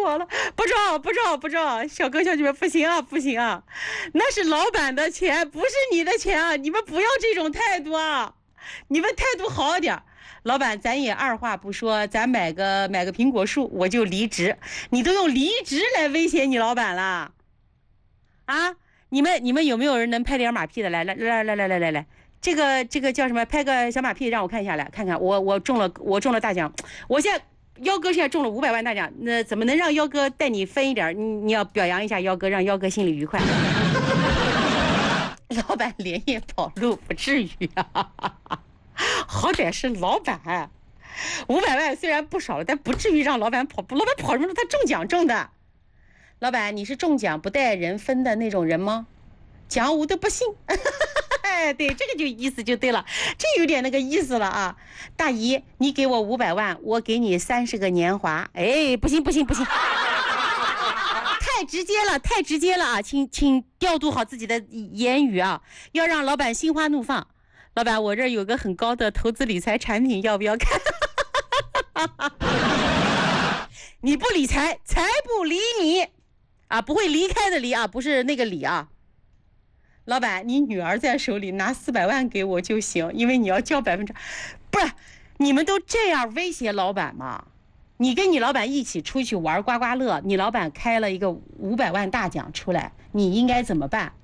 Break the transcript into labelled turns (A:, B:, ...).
A: 我了，不中，小哥小姐们不行啊，不行啊，那是老板的钱，不是你的钱啊，你们不要这种态度啊，你们态度好一点。老板，咱也二话不说，咱买个苹果树，我就离职。你都用离职来威胁你老板了，啊？你们有没有人能拍点马屁的？来，这个叫什么？拍个小马屁让我看一下，来看看我中了大奖，我现在。幺哥现在中了500万大奖，那怎么能让幺哥带你分一点？你要表扬一下幺哥，让幺哥心里愉快。老板连夜跑路，不至于啊，好歹是老板，500万虽然不少了，但不至于让老板跑。老板跑什么路？他中奖中的。老板，你是中奖不带人分的那种人吗？奖我都不信。哎，对，这个就意思就对了，这有点那个意思了啊！大姨，你给我500万，我给你30个年华。哎，不行，太直接了啊！请调度好自己的言语啊，要让老板心花怒放。老板，我这有个很高的投资理财产品，要不要看？你不理财，财不理你啊，不会离开的离啊，不是那个理啊。老板，你女儿在手里，拿400万给我就行，因为你要交%，不是？你们都这样威胁老板吗？你跟你老板一起出去玩刮刮乐，你老板开了一个500万大奖出来，你应该怎么办？